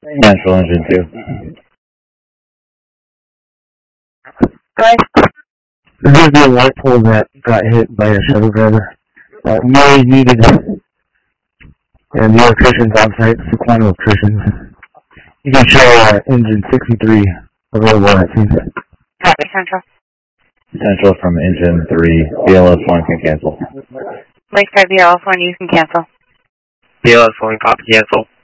Central engine 2. Right. This is the light pole that got hit by a shuttle driver. Mary needed, and the electricians on site, Sequan electricians. You can show engine 63 available at scene. Copy, Central. Central from engine 3. BLS1 can cancel. Lakeside BLS1, you can cancel. BLS1, copy, cancel.